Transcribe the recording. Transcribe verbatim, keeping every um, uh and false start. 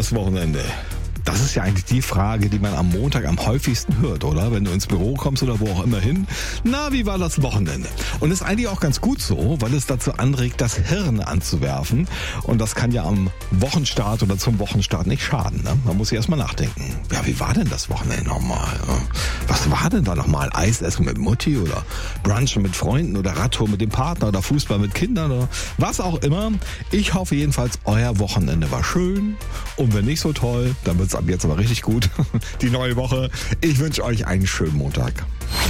das Wochenende? Das ist ja eigentlich die Frage, die man am Montag am häufigsten hört, oder? Wenn du ins Büro kommst oder wo auch immer hin. Na, wie war das Wochenende? Und ist eigentlich auch ganz gut so, weil es dazu anregt, das Hirn anzuwerfen. Und das kann ja am Wochenstart oder zum Wochenstart nicht schaden. Ne? Man muss sich erstmal nachdenken. Ja, wie war denn das Wochenende nochmal? Was war denn da nochmal? Eis essen mit Mutti oder Brunchen mit Freunden oder Radtour mit dem Partner oder Fußball mit Kindern oder was auch immer. Ich hoffe jedenfalls, euer Wochenende war schön. Und wenn nicht so toll, dann wird ab jetzt aber richtig gut. Die neue Woche. Ich wünsche euch einen schönen Montag.